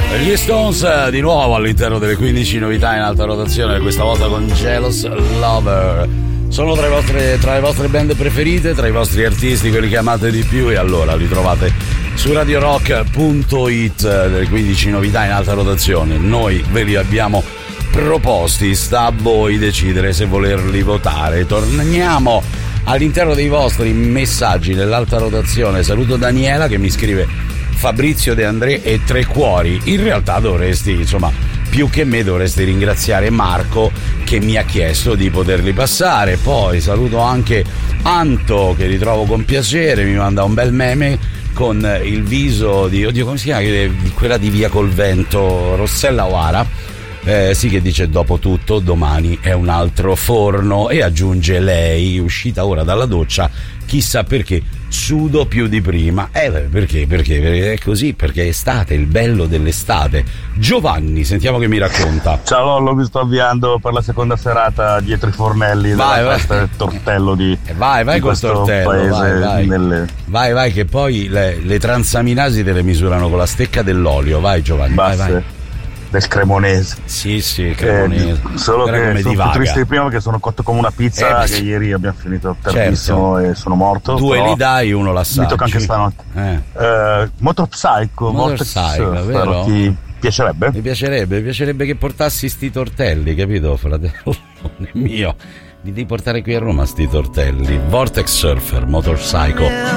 Gli Stones di nuovo all'interno delle 15 novità in alta rotazione, questa volta con Jealous Lover. Sono tra le vostre band preferite, tra i vostri artisti, quelli che amate di più, e allora li trovate su radiorock.it, delle 15 novità in alta rotazione. Noi ve li abbiamo proposti, sta a voi decidere se volerli votare. Torniamo all'interno dei vostri messaggi nell'alta rotazione. Saluto Daniela che mi scrive: Fabrizio De André e tre cuori. In realtà dovresti, insomma, più che me dovresti ringraziare Marco che mi ha chiesto di poterli passare. Poi saluto anche Anto che ritrovo con piacere, mi manda un bel meme con il viso di, oddio, come si chiama, quella di Via col Vento, Rossella O'Hara, sì, che dice: dopo tutto domani è un altro forno. E aggiunge lei, uscita ora dalla doccia, chissà perché sudo più di prima. Perché è così, perché è estate, il bello dell'estate. Giovanni, sentiamo che mi racconta. Ciao Lollo, mi sto avviando per la seconda serata dietro i fornelli della festa del tortello di vai col tortello, vai che poi le transaminasi te le misurano con la stecca dell'olio. Vai Giovanni, vai. Del cremonese. Sì, cremonese. Solo però che sono più triste di prima perché sono cotto come una pizza, che ieri abbiamo finito tardissimo, certo. E sono morto. Due li dai, uno l'assaggi. Mi tocca anche stanotte. Motorcycle, vero? Ti piacerebbe? Mi piacerebbe che portassi sti tortelli, capito, fratello mio? Li devi portare qui a Roma sti tortelli. Vortex Surfer, Motorcycle.